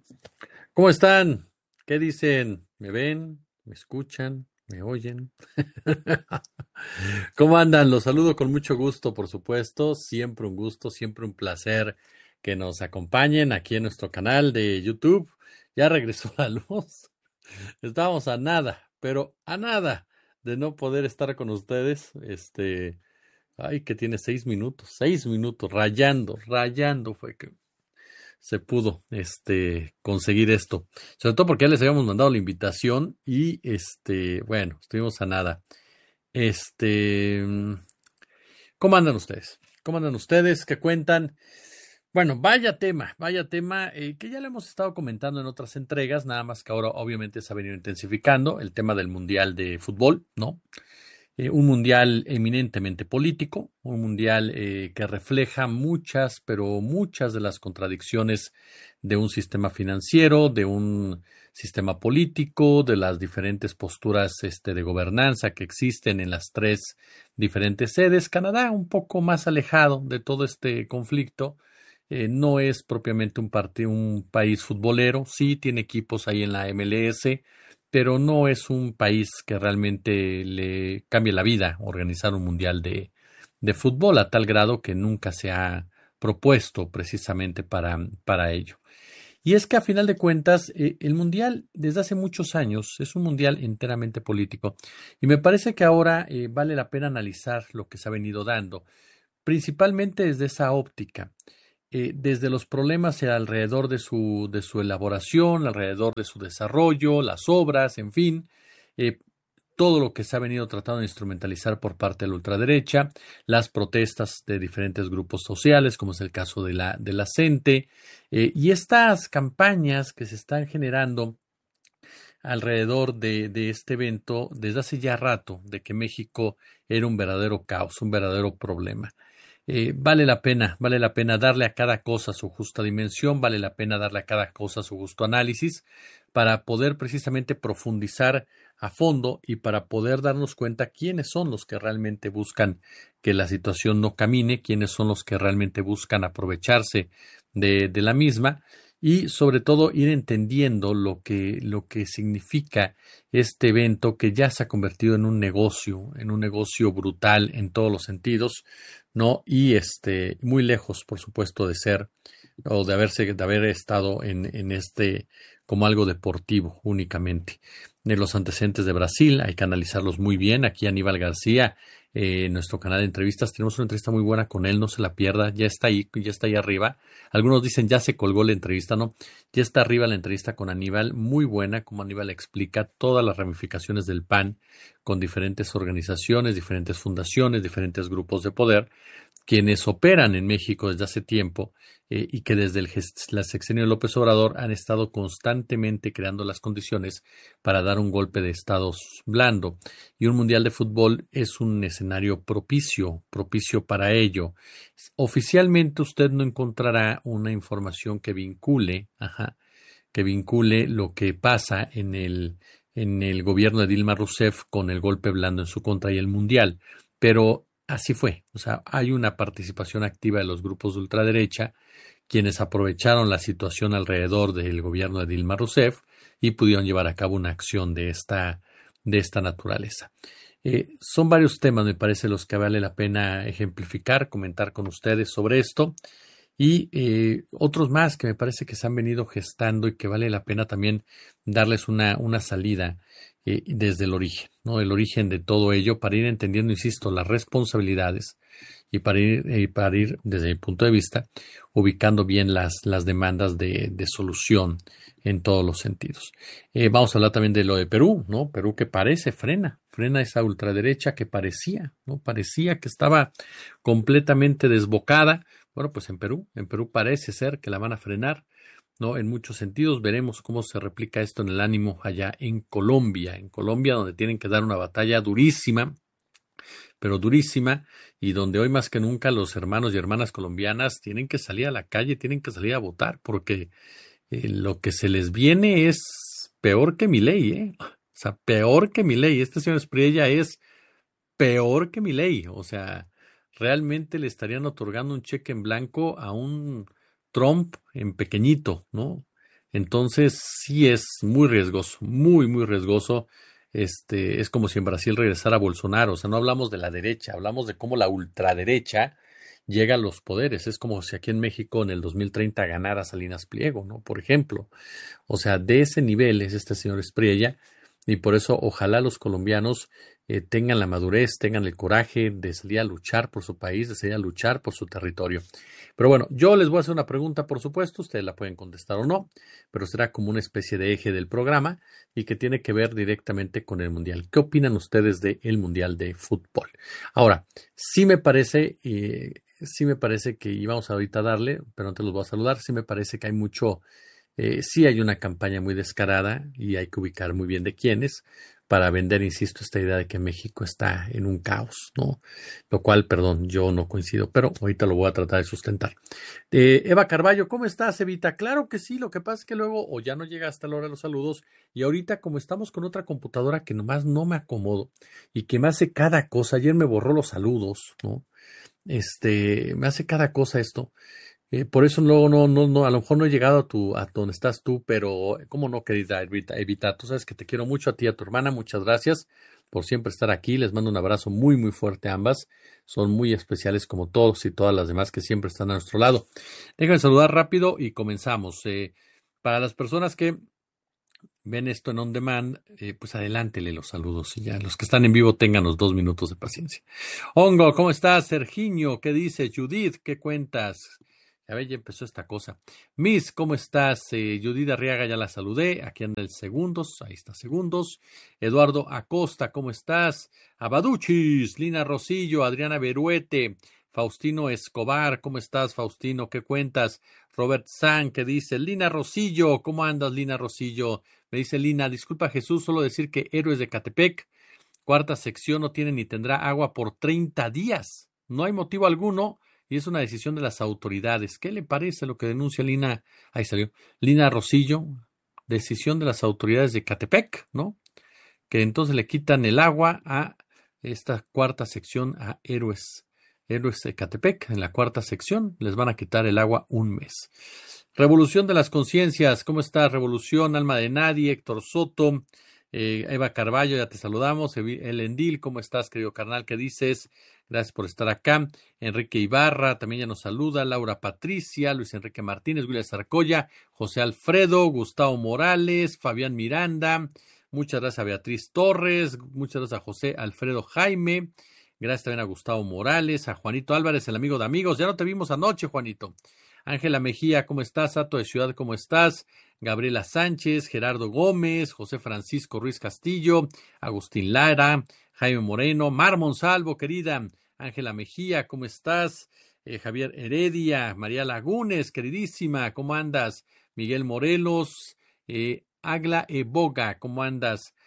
¿Cómo están? ¿Qué dicen? ¿Me ven? ¿Me escuchan? ¿Me oyen? ¿Cómo andan? Los saludo con mucho gusto, por supuesto. Siempre un gusto, siempre un placer que nos acompañen aquí en nuestro canal de YouTube. Ya regresó la luz. Estábamos a nada, pero a nada de no poder estar con ustedes. Ay, que tiene 6 minutos, rayando fue que se pudo conseguir esto. Sobre todo porque ya les habíamos mandado la invitación y bueno, estuvimos a nada. Este, mm, ¿Cómo andan ustedes? ¿Cómo andan ustedes? ¿Qué cuentan? Bueno, vaya tema que ya lo hemos estado comentando en otras entregas, nada más que ahora obviamente se ha venido intensificando el tema del Mundial de Fútbol, ¿no? Un mundial eminentemente político, un mundial que refleja muchas, pero muchas de las contradicciones de un sistema financiero, de un sistema político, de las diferentes posturas de gobernanza que existen en las tres diferentes sedes. Canadá, un poco más alejado de todo este conflicto, no es propiamente un país futbolero, sí tiene equipos ahí en la MLS, pero no es un país que realmente le cambie la vida organizar un mundial de fútbol a tal grado que nunca se ha propuesto precisamente para ello. Y es que a final de cuentas, el mundial desde hace muchos años es un mundial enteramente político y me parece que ahora vale la pena analizar lo que se ha venido dando, principalmente desde esa óptica, desde los problemas alrededor de su elaboración, alrededor de su desarrollo, las obras, en fin, eh, todo lo que se ha venido tratando de instrumentalizar por parte de la ultraderecha, las protestas de diferentes grupos sociales, como es el caso de la CENTE, y estas campañas que se están generando alrededor de este evento desde hace ya rato, de que México era un verdadero caos, un verdadero problema. Vale la pena darle a cada cosa su justa dimensión, vale la pena darle a cada cosa su justo análisis para poder precisamente profundizar a fondo y para poder darnos cuenta quiénes son los que realmente buscan que la situación no camine, quiénes son los que realmente buscan aprovecharse de la misma y sobre todo ir entendiendo lo que significa este evento que ya se ha convertido en un negocio brutal en todos los sentidos, ¿no? Y muy lejos, por supuesto, de ser o de haber estado en este como algo deportivo únicamente. De los antecedentes de Brasil, hay que analizarlos muy bien. Aquí Aníbal García, en nuestro canal de entrevistas, tenemos una entrevista muy buena con él, no se la pierda, ya está ahí arriba. Algunos dicen ya se colgó la entrevista, no, ya está arriba la entrevista con Aníbal, muy buena, como Aníbal explica todas las ramificaciones del PAN con diferentes organizaciones, diferentes fundaciones, diferentes grupos de poder quienes operan en México desde hace tiempo y que desde la sexenio de López Obrador han estado constantemente creando las condiciones para dar un golpe de estado blando. Y un mundial de fútbol es un escenario propicio para ello. Oficialmente usted no encontrará una información que vincule lo que pasa en el gobierno de Dilma Rousseff con el golpe blando en su contra y el mundial. Pero así fue. O sea, hay una participación activa de los grupos de ultraderecha, quienes aprovecharon la situación alrededor del gobierno de Dilma Rousseff y pudieron llevar a cabo una acción de esta naturaleza. Son varios temas, me parece, los que vale la pena ejemplificar, comentar con ustedes sobre esto y otros más que me parece que se han venido gestando y que vale la pena también darles una salida desde el origen, ¿no? El origen de todo ello para ir entendiendo, insisto, las responsabilidades y para ir desde mi punto de vista, ubicando bien las demandas de solución en todos los sentidos. Vamos a hablar también de lo de Perú, ¿no? Perú que frena esa ultraderecha que parecía que estaba completamente desbocada. Bueno, pues en Perú parece ser que la van a frenar, ¿no? En muchos sentidos veremos cómo se replica esto en el ánimo allá en Colombia donde tienen que dar una batalla durísima, pero durísima, y donde hoy más que nunca los hermanos y hermanas colombianas tienen que salir a la calle, tienen que salir a votar, porque lo que se les viene es peor que Milei, ¿eh? O sea, peor que Milei. Este señor Espriella es peor que Milei. O sea, realmente le estarían otorgando un cheque en blanco a un Trump en pequeñito, ¿no? Entonces, sí es muy riesgoso, muy, muy riesgoso. Es como si en Brasil regresara Bolsonaro. O sea, no hablamos de la derecha, hablamos de cómo la ultraderecha llega a los poderes. Es como si aquí en México en el 2030 ganara Salinas Pliego, ¿no? Por ejemplo. O sea, de ese nivel es este señor Espriella y por eso ojalá los colombianos tengan la madurez, tengan el coraje de salir a luchar por su país, de salir a luchar por su territorio. Pero bueno, yo les voy a hacer una pregunta, por supuesto, ustedes la pueden contestar o no, pero será como una especie de eje del programa y que tiene que ver directamente con el Mundial. ¿Qué opinan ustedes del Mundial de Fútbol? Ahora, sí me parece que, y vamos ahorita a darle, pero antes los voy a saludar, sí me parece que hay mucho sí hay una campaña muy descarada y hay que ubicar muy bien de quiénes para vender, insisto, esta idea de que México está en un caos, ¿no? Lo cual, perdón, yo no coincido, pero ahorita lo voy a tratar de sustentar. Eva Carballo, ¿cómo estás, Evita? Claro que sí, lo que pasa es que luego o ya no llega hasta la hora de los saludos y ahorita como estamos con otra computadora que nomás no me acomodo y que me hace cada cosa, ayer me borró los saludos, ¿no? Me hace cada cosa esto. Por eso luego no, a lo mejor no he llegado a donde estás tú, pero cómo no, querida Evita, tú sabes que te quiero mucho a ti y a tu hermana, muchas gracias por siempre estar aquí, les mando un abrazo muy, muy fuerte a ambas, son muy especiales como todos y todas las demás que siempre están a nuestro lado. Déjenme saludar rápido y comenzamos. Para las personas que ven esto en on demand, pues adelántele los saludos y ya los que están en vivo tengan los 2 minutos de paciencia. Hongo, ¿cómo estás? Sergiño, ¿qué dice? Judith, ¿qué cuentas? A ver, ya empezó esta cosa. Miss, ¿cómo estás? Judith Arriaga, ya la saludé. Aquí anda el segundos. Ahí está segundos. Eduardo Acosta, ¿cómo estás? Abaduchis, Lina Rosillo, Adriana Beruete, Faustino Escobar, ¿cómo estás, Faustino? ¿Qué cuentas? Robert San, ¿qué dice? Lina Rosillo, ¿cómo andas, Lina Rosillo? Me dice Lina, disculpa Jesús, solo decir que Héroes de Catepec, cuarta sección, no tiene ni tendrá agua por 30 días. No hay motivo alguno y es una decisión de las autoridades. ¿Qué le parece lo que denuncia Lina? Ahí salió. Lina Rosillo, decisión de las autoridades de Catepec, ¿no? Que entonces le quitan el agua a esta cuarta sección a Héroes. Héroes de Catepec, en la cuarta sección, les van a quitar el agua un mes. Revolución de las Conciencias, ¿cómo está? Revolución, Alma de Nadie, Héctor Soto, Eva Carballo, ya te saludamos. El Endil, ¿cómo estás, querido carnal? ¿Qué dices? Gracias por estar acá. Enrique Ibarra también ya nos saluda. Laura Patricia, Luis Enrique Martínez, William Zarcoya, José Alfredo, Gustavo Morales, Fabián Miranda. Muchas gracias a Beatriz Torres, muchas gracias a José Alfredo Jaime. Gracias también a Gustavo Morales, a Juanito Álvarez, el amigo de amigos. Ya no te vimos anoche, Juanito. Ángela Mejía, ¿cómo estás? Sato de Ciudad, ¿cómo estás? Gabriela Sánchez, Gerardo Gómez, José Francisco Ruiz Castillo, Agustín Lara, Jaime Moreno, Mar Monsalvo, querida. Ángela Mejía, ¿cómo estás? Javier Heredia, María Lagunes, queridísima, ¿cómo andas? Miguel Morelos, Agla Boga, ¿cómo andas?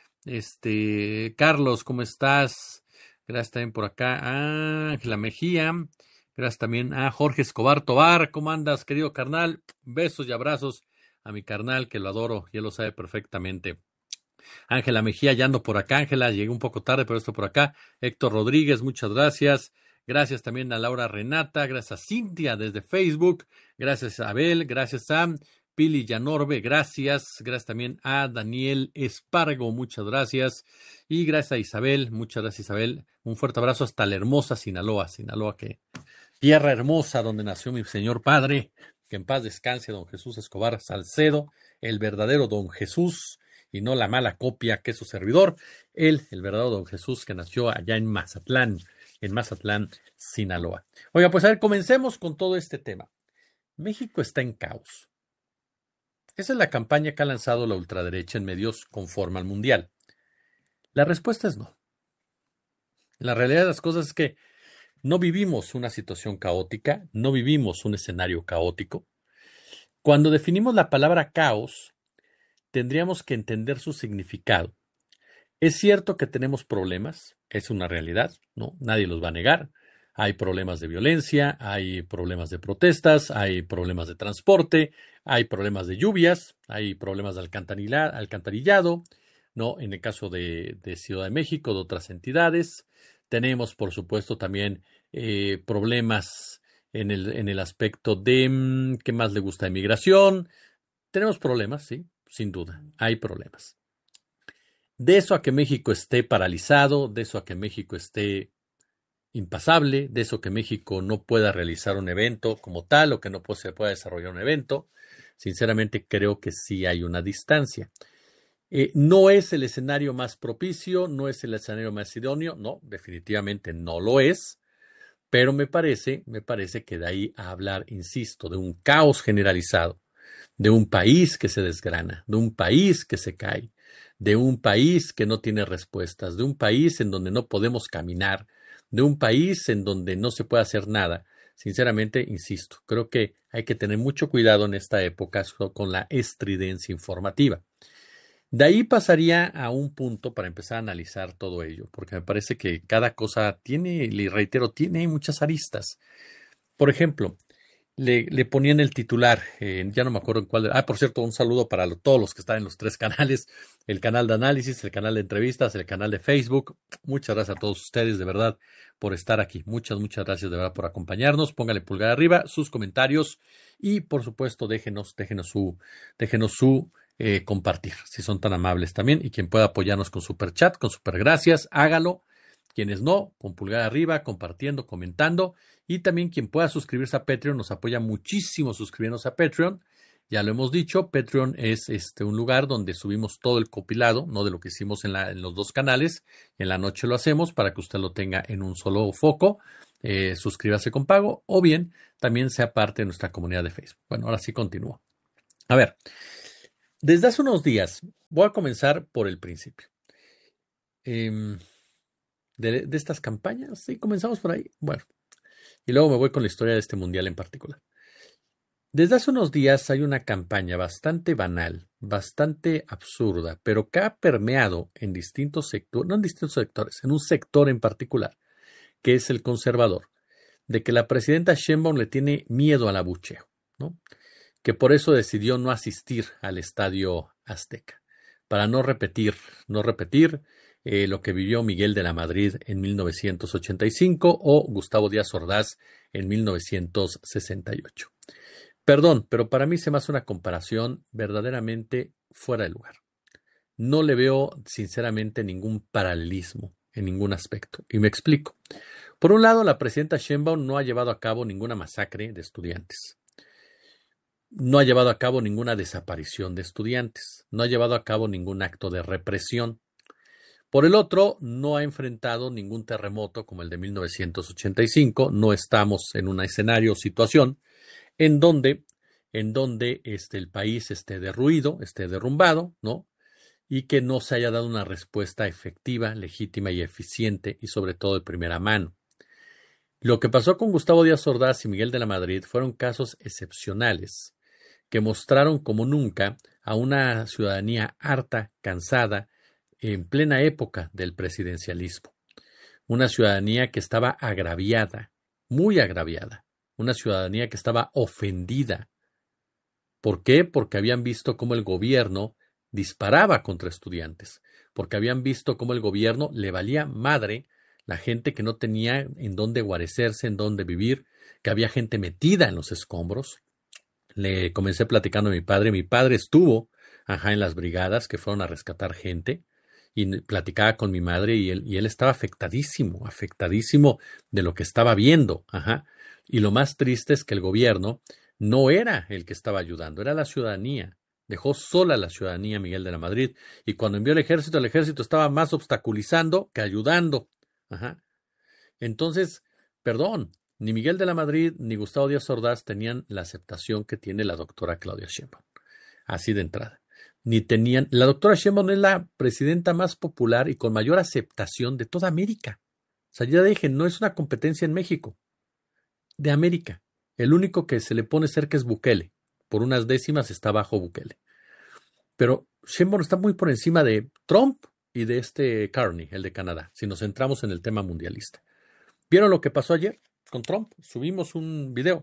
Carlos, ¿cómo estás? Gracias también por acá. Ángela Mejía. Gracias también a Jorge Escobar Tobar. ¿Cómo andas, querido carnal? Besos y abrazos a mi carnal, que lo adoro, y él lo sabe perfectamente. Ángela Mejía, ya ando por acá. Ángela, llegué un poco tarde, pero estoy por acá. Héctor Rodríguez, muchas gracias. Gracias también a Laura Renata. Gracias a Cintia desde Facebook. Gracias a Abel. Gracias a Pili Yanorbe. Gracias. Gracias también a Daniel Espargo. Muchas gracias. Y gracias a Isabel. Muchas gracias, Isabel. Un fuerte abrazo hasta la hermosa Sinaloa. Sinaloa, que tierra hermosa donde nació mi señor padre, que en paz descanse don Jesús Escobar Salcedo, el verdadero don Jesús y no la mala copia que es su servidor, él, el verdadero don Jesús que nació allá en Mazatlán, Sinaloa. Oiga, pues a ver, comencemos con todo este tema. México está en caos. Esa es la campaña que ha lanzado la ultraderecha en medios conforme al Mundial. La respuesta es no. La realidad de las cosas es que no vivimos una situación caótica, no vivimos un escenario caótico. Cuando definimos la palabra caos, tendríamos que entender su significado. Es cierto que tenemos problemas, es una realidad, ¿no? Nadie los va a negar. Hay problemas de violencia, hay problemas de protestas, hay problemas de transporte, hay problemas de lluvias, hay problemas de alcantarillado, ¿no? En el caso de Ciudad de México, de otras entidades. Tenemos, por supuesto, también problemas en el aspecto de, ¿qué más le gusta? De migración. tenemos problemas, sí, sin duda, hay problemas. De eso a que México esté paralizado, de eso a que México esté impasable, de eso que México no pueda realizar un evento como tal o que no se pueda desarrollar un evento, sinceramente creo que sí hay una distancia. No es el escenario más propicio, no es el escenario más idóneo, no, definitivamente no lo es, pero me parece que de ahí a hablar, insisto, de un caos generalizado, de un país que se desgrana, de un país que se cae, de un país que no tiene respuestas, de un país en donde no podemos caminar, de un país en donde no se puede hacer nada. Sinceramente, insisto, creo que hay que tener mucho cuidado en esta época con la estridencia informativa. De ahí pasaría a un punto para empezar a analizar todo ello, porque me parece que cada cosa tiene, le reitero, tiene muchas aristas. Por ejemplo, le ponían el titular, ya no me acuerdo en cuál. Por cierto, un saludo para todos los que están en los 3 canales, el canal de análisis, el canal de entrevistas, el canal de Facebook. Muchas gracias a todos ustedes, de verdad, por estar aquí. Muchas gracias, de verdad, por acompañarnos. Póngale pulgar arriba, sus comentarios y, por supuesto, déjenos su compartir, si son tan amables también. Y quien pueda apoyarnos con super chat, con super gracias, hágalo. Quienes no, con pulgar arriba, compartiendo, comentando. Y también quien pueda suscribirse a Patreon, nos apoya muchísimo suscribiéndose a Patreon. Ya lo hemos dicho, Patreon es un lugar donde subimos todo el compilado, no de lo que hicimos en los 2 canales. En la noche lo hacemos para que usted lo tenga en un solo foco. Suscríbase con pago o bien también sea parte de nuestra comunidad de Facebook. Bueno, ahora sí continúo. A ver, desde hace unos días, voy a comenzar por el principio. De estas campañas, sí, comenzamos por ahí. Bueno, y luego me voy con la historia de este mundial en particular. Desde hace unos días hay una campaña bastante banal, bastante absurda, pero que ha permeado en distintos sectores, no en distintos sectores, en un sector en particular, que es el conservador, de que la presidenta Sheinbaum le tiene miedo al abucheo, ¿no? Que por eso decidió no asistir al Estadio Azteca, para no repetir lo que vivió Miguel de la Madrid en 1985 o Gustavo Díaz Ordaz en 1968. Perdón, pero para mí se me hace una comparación verdaderamente fuera de lugar. No le veo, sinceramente, ningún paralelismo en ningún aspecto. Y me explico. Por un lado, la presidenta Sheinbaum no ha llevado a cabo ninguna masacre de estudiantes. No ha llevado a cabo ninguna desaparición de estudiantes. No ha llevado a cabo ningún acto de represión. Por el otro, no ha enfrentado ningún terremoto como el de 1985. No estamos en un escenario o situación en donde el país esté derruido, esté derrumbado, ¿no? Y que no se haya dado una respuesta efectiva, legítima y eficiente y sobre todo de primera mano. Lo que pasó con Gustavo Díaz Ordaz y Miguel de la Madrid fueron casos excepcionales que mostraron como nunca a una ciudadanía harta, cansada, en plena época del presidencialismo. Una ciudadanía que estaba agraviada, muy agraviada. Una ciudadanía que estaba ofendida. ¿Por qué? Porque habían visto cómo el gobierno disparaba contra estudiantes. Porque habían visto cómo el gobierno le valía madre la gente que no tenía en dónde guarecerse, en dónde vivir, que había gente metida en los escombros. Le comencé platicando a mi padre. Mi padre estuvo en las brigadas que fueron a rescatar gente y platicaba con mi madre y él estaba afectadísimo de lo que estaba viendo. Y lo más triste es que el gobierno no era el que estaba ayudando, era la ciudadanía. Dejó sola a la ciudadanía Miguel de la Madrid. Y cuando envió el ejército estaba más obstaculizando que ayudando. Entonces, perdón, ni Miguel de la Madrid ni Gustavo Díaz Ordaz tenían la aceptación que tiene la doctora Claudia Sheinbaum. Así de entrada. La doctora Sheinbaum es la presidenta más popular y con mayor aceptación de toda América. O sea, ya dije, no es una competencia en México, de América. El único que se le pone cerca es Bukele. Por unas décimas está bajo Bukele. Pero Sheinbaum está muy por encima de Trump y de Carney, el de Canadá, si nos centramos en el tema mundialista. ¿Vieron lo que pasó ayer con Trump? Subimos un video.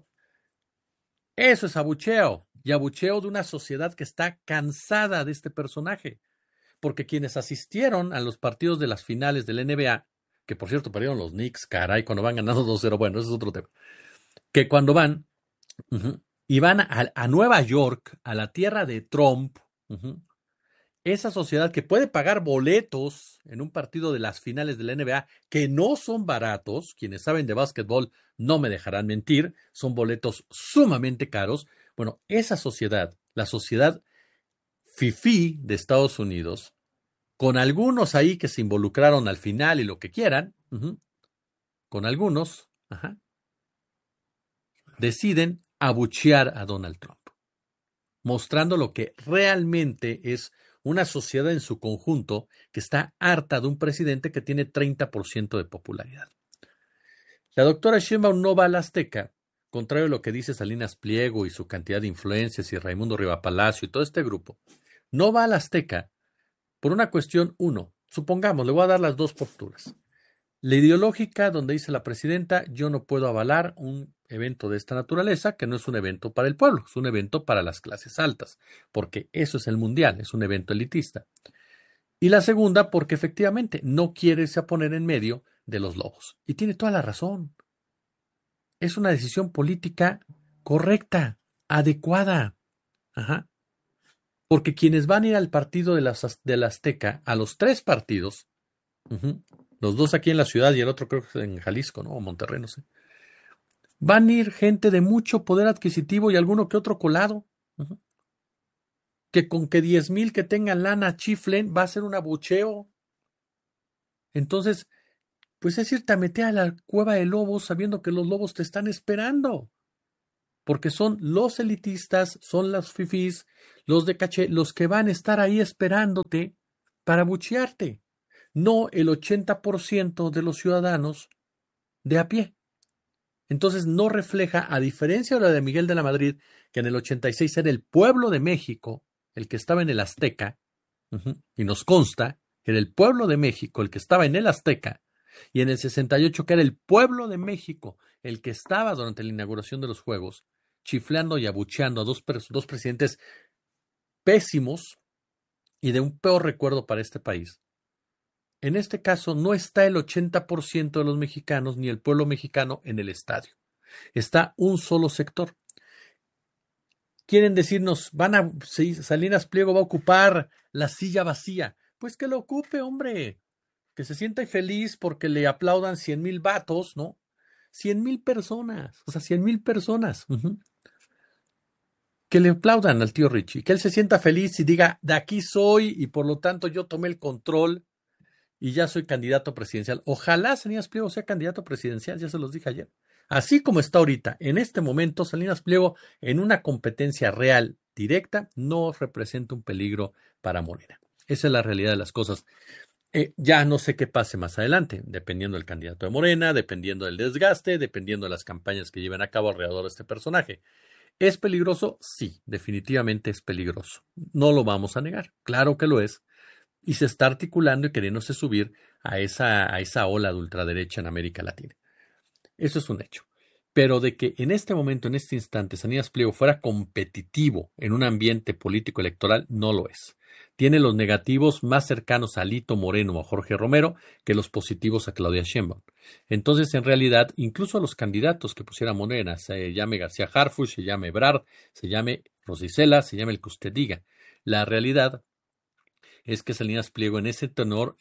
Eso es abucheo. Y abucheo de una sociedad que está cansada de este personaje. Porque quienes asistieron a los partidos de las finales del NBA, que por cierto perdieron los Knicks, caray, cuando van ganando 2-0, bueno, ese es otro tema. Que cuando van, y van a Nueva York, a la tierra de Trump, ujú, esa sociedad que puede pagar boletos en un partido de las finales de la NBA, que no son baratos, quienes saben de básquetbol no me dejarán mentir, son boletos sumamente caros. Bueno, esa sociedad, la sociedad fifí de Estados Unidos, con algunos ahí que se involucraron al final y lo que quieran, ujú, con algunos, ajá, deciden abuchear a Donald Trump, mostrando lo que realmente es una sociedad en su conjunto que está harta de un presidente que tiene 30% de popularidad. La doctora Sheinbaum no va a la Azteca, contrario a lo que dice Salinas Pliego y su cantidad de influencias y Raimundo Rivapalacio y todo este grupo. No va a la Azteca por una cuestión, uno, supongamos, le voy a dar las dos posturas. La ideológica, donde dice la presidenta, yo no puedo avalar un evento de esta naturaleza, que no es un evento para el pueblo, es un evento para las clases altas, porque eso es el mundial, es un evento elitista. Y la segunda, porque efectivamente no quiere irse a poner en medio de los lobos. Y tiene toda la razón. Es una decisión política correcta, adecuada. Ajá. Porque quienes van a ir al partido de la Azteca, a los tres partidos, ujú, los dos aquí en la ciudad y el otro creo que es en Jalisco, ¿no? O Monterrey, no sé. Van a ir gente de mucho poder adquisitivo y alguno que otro colado. Ujú. Que con que 10,000 que tengan lana chiflen, va a ser un abucheo. Entonces, pues es irte a meter a la cueva de lobos sabiendo que los lobos te están esperando. Porque son los elitistas, son los fifís, los de caché, los que van a estar ahí esperándote para abuchearte. No el 80% de los ciudadanos de a pie. Entonces no refleja, a diferencia de la de Miguel de la Madrid, que en el 86 era el pueblo de México el que estaba en el Azteca, ujú, y nos consta que era el pueblo de México el que estaba en el Azteca, y en el 68 que era el pueblo de México el que estaba durante la inauguración de los Juegos, chiflando y abucheando a dos presidentes pésimos y de un peor recuerdo para este país. En este caso no está el 80% de los mexicanos ni el pueblo mexicano en el estadio. Está un solo sector. Quieren decirnos, Salinas Pliego va a ocupar la silla vacía. Pues que lo ocupe, hombre. Que se sienta feliz porque le aplaudan 100,000 vatos, ¿no? 100,000 personas, o sea, 100,000 personas. Ujú. Que le aplaudan al tío Richie, que él se sienta feliz y diga, de aquí soy y por lo tanto yo tomé el control y ya soy candidato presidencial. Ojalá Salinas Pliego sea candidato presidencial, ya se los dije ayer. Así como está ahorita, en este momento, Salinas Pliego, en una competencia real, directa, no representa un peligro para Morena. Esa es la realidad de las cosas. Ya no sé qué pase más adelante, dependiendo del candidato de Morena, dependiendo del desgaste, dependiendo de las campañas que lleven a cabo alrededor de este personaje. ¿Es peligroso? Sí, definitivamente es peligroso. No lo vamos a negar. Claro que lo es. Y se está articulando y queriéndose subir a esa ola de ultraderecha en América Latina. Eso es un hecho. Pero de que en este momento, en este instante, Salinas Pliego fuera competitivo en un ambiente político electoral, no lo es. Tiene los negativos más cercanos a Alito Moreno o a Jorge Romero que los positivos a Claudia Sheinbaum. Entonces, en realidad, incluso a los candidatos que pusiera Morena, se llame García Harfuch, se llame Ebrard, se llame Rosicela, se llame el que usted diga. La realidad es que Salinas Pliego en ese tenor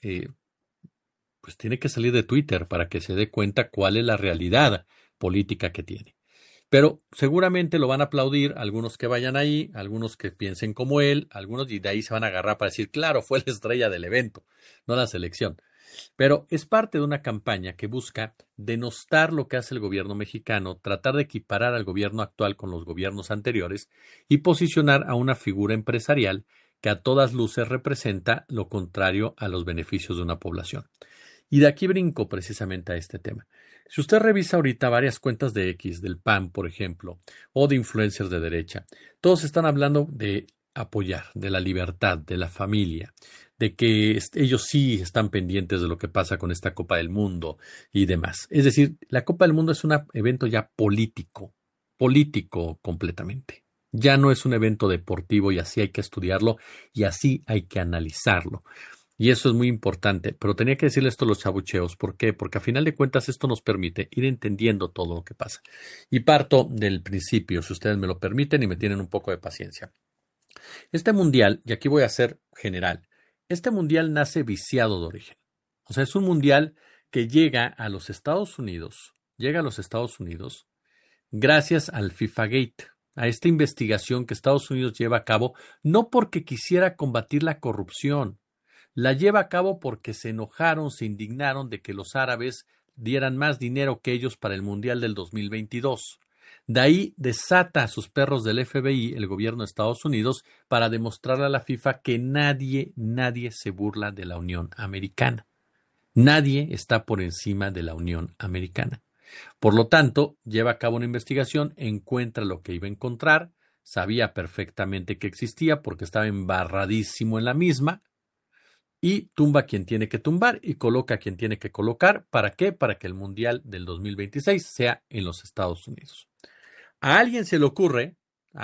pues tiene que salir de Twitter para que se dé cuenta cuál es la realidad política que tiene. Pero seguramente lo van a aplaudir algunos que vayan ahí, algunos que piensen como él, algunos y de ahí se van a agarrar para decir, claro, fue la estrella del evento, no la selección. Pero es parte de una campaña que busca denostar lo que hace el gobierno mexicano, tratar de equiparar al gobierno actual con los gobiernos anteriores y posicionar a una figura empresarial que a todas luces representa lo contrario a los beneficios de una población. Y de aquí brinco precisamente a este tema. Si usted revisa ahorita varias cuentas de X, del PAN, por ejemplo, o de influencers de derecha, todos están hablando de apoyar, de la libertad, de la familia, de que ellos sí están pendientes de lo que pasa con esta Copa del Mundo y demás. Es decir, la Copa del Mundo es un evento ya político, político completamente. Ya no es un evento deportivo y así hay que estudiarlo y así hay que analizarlo. Y eso es muy importante, pero tenía que decirle esto a los chabucheos. ¿Por qué? Porque a final de cuentas esto nos permite ir entendiendo todo lo que pasa. Y parto del principio, si ustedes me lo permiten y me tienen un poco de paciencia. Este mundial, y aquí voy a ser general, este mundial nace viciado de origen. O sea, es un mundial que llega a los Estados Unidos gracias al FIFA Gate, a esta investigación que Estados Unidos lleva a cabo, no porque quisiera combatir la corrupción, la lleva a cabo porque se enojaron, se indignaron de que los árabes dieran más dinero que ellos para el Mundial del 2022. De ahí desata a sus perros del FBI, el gobierno de Estados Unidos, para demostrarle a la FIFA que nadie se burla de la Unión Americana. Nadie está por encima de la Unión Americana. Por lo tanto, lleva a cabo una investigación, encuentra lo que iba a encontrar, sabía perfectamente que existía porque estaba embarradísimo en la misma, y tumba a quien tiene que tumbar y coloca a quien tiene que colocar. ¿Para qué? Para que el Mundial del 2026 sea en los Estados Unidos. A alguien se le ocurre,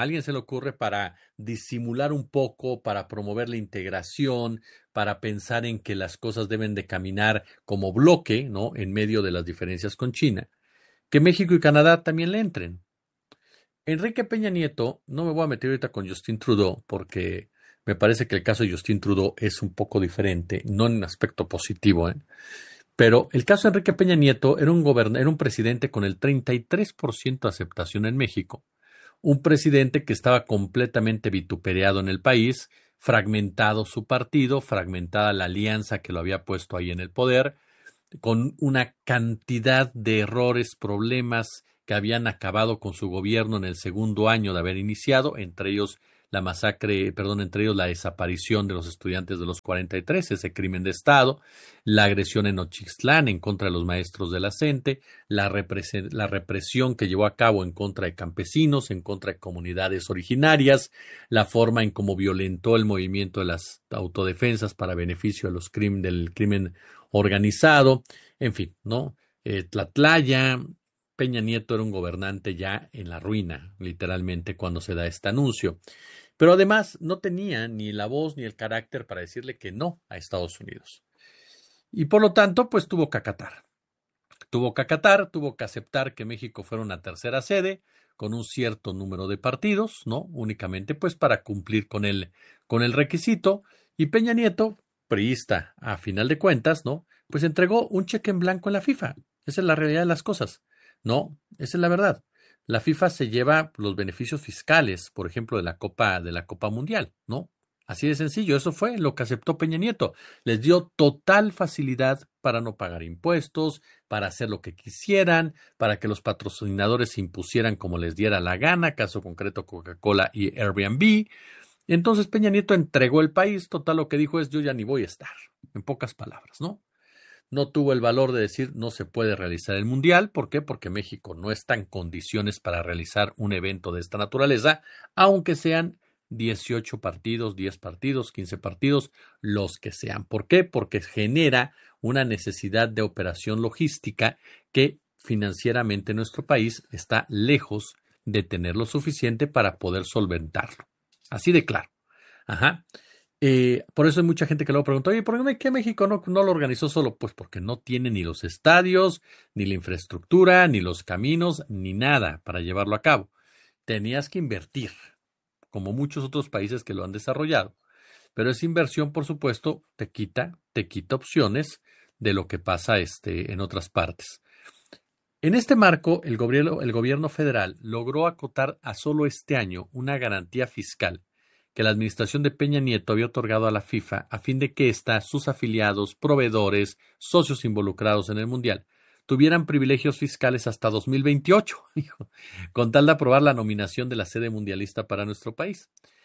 para disimular un poco, para promover la integración, para pensar en que las cosas deben de caminar como bloque, ¿no? En medio de las diferencias con China, que México y Canadá también le entren. Enrique Peña Nieto, no me voy a meter ahorita con Justin Trudeau, porque me parece que el caso de Justin Trudeau es un poco diferente, no en un aspecto positivo, ¿eh? Pero el caso de Enrique Peña Nieto era un presidente con el 33% de aceptación en México, un presidente que estaba completamente vituperiado en el país, fragmentado su partido, fragmentada la alianza que lo había puesto ahí en el poder, con una cantidad de errores, problemas que habían acabado con su gobierno en el segundo año de haber iniciado, entre ellos entre ellos la desaparición de los estudiantes de los 43, ese crimen de Estado, la agresión en Nochistlán en contra de los maestros de la CENTE, la represión que llevó a cabo en contra de campesinos, en contra de comunidades originarias, la forma en cómo violentó el movimiento de las autodefensas para beneficio de del crimen organizado, en fin, ¿no? Tlatlaya, Peña Nieto era un gobernante ya en la ruina, literalmente, cuando se da este anuncio. Pero además no tenía ni la voz ni el carácter para decirle que no a Estados Unidos. Y por lo tanto, pues tuvo que acatar. Tuvo que aceptar que México fuera una tercera sede con un cierto número de partidos, ¿no? Únicamente pues para cumplir con el requisito. Y Peña Nieto, priista a final de cuentas, ¿no? Pues entregó un cheque en blanco en la FIFA. Esa es la realidad de las cosas, ¿no? Esa es la verdad. La FIFA se lleva los beneficios fiscales, por ejemplo, de la Copa Mundial, ¿no? Así de sencillo, eso fue lo que aceptó Peña Nieto. Les dio total facilidad para no pagar impuestos, para hacer lo que quisieran, para que los patrocinadores se impusieran como les diera la gana, caso concreto Coca-Cola y Airbnb. Entonces Peña Nieto entregó el país, total lo que dijo es yo ya ni voy a estar, en pocas palabras, ¿no? No tuvo el valor de decir no se puede realizar el Mundial. ¿Por qué? Porque México no está en condiciones para realizar un evento de esta naturaleza, aunque sean 18 partidos, 10 partidos, 15 partidos, los que sean. ¿Por qué? Porque genera una necesidad de operación logística que financieramente nuestro país está lejos de tener lo suficiente para poder solventarlo. Así de claro. Ajá. Por eso hay mucha gente que luego pregunta, oye, ¿por qué México no lo organizó solo? Pues porque no tiene ni los estadios, ni la infraestructura, ni los caminos, ni nada para llevarlo a cabo. Tenías que invertir, como muchos otros países que lo han desarrollado. Pero esa inversión, por supuesto, te quita opciones de lo que pasa en otras partes. En este marco, el gobierno federal logró acotar a solo este año una garantía fiscal que la administración de Peña Nieto había otorgado a la FIFA a fin de que ésta, sus afiliados, proveedores, socios involucrados en el Mundial, tuvieran privilegios fiscales hasta 2028, con tal de aprobar la nominación de la sede mundialista para nuestro país.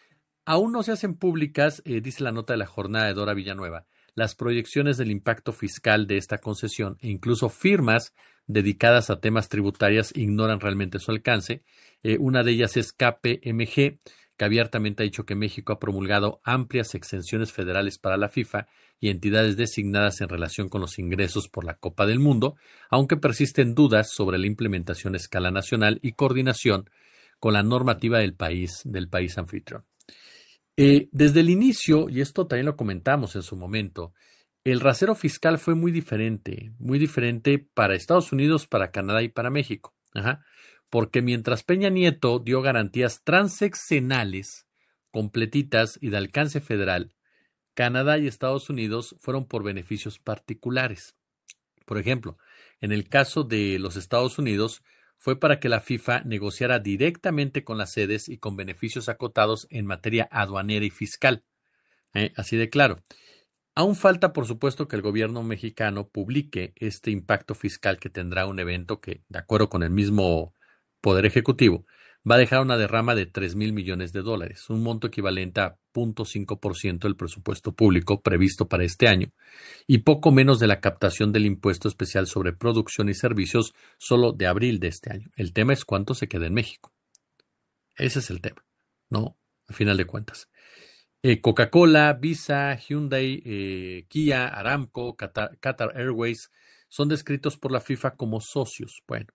Aún no se hacen públicas, dice la nota de la jornada de Dora Villanueva, las proyecciones del impacto fiscal de esta concesión e incluso firmas dedicadas a temas tributarios ignoran realmente su alcance. Una de ellas es KPMG, que abiertamente ha dicho que México ha promulgado amplias exenciones federales para la FIFA y entidades designadas en relación con los ingresos por la Copa del Mundo, aunque persisten dudas sobre la implementación a escala nacional y coordinación con la normativa del país anfitrión. Desde el inicio, y esto también lo comentamos en su momento, el rasero fiscal fue muy diferente para Estados Unidos, para Canadá y para México. Ajá. Porque mientras Peña Nieto dio garantías transeccionales completitas y de alcance federal, Canadá y Estados Unidos fueron por beneficios particulares. Por ejemplo, en el caso de los Estados Unidos, fue para que la FIFA negociara directamente con las sedes y con beneficios acotados en materia aduanera y fiscal. Así de claro. Aún falta, por supuesto, que el gobierno mexicano publique este impacto fiscal que tendrá un evento que, de acuerdo con el mismo Poder Ejecutivo, va a dejar una derrama de 3,000 millones de dólares, un monto equivalente a 0,5% del presupuesto público previsto para este año, y poco menos de la captación del impuesto especial sobre producción y servicios solo de abril de este año. El tema es cuánto se queda en México. Ese es el tema, ¿no? Al final de cuentas. Coca-Cola, Visa, Hyundai, Kia, Aramco, Qatar Airways son descritos por la FIFA como socios. Bueno,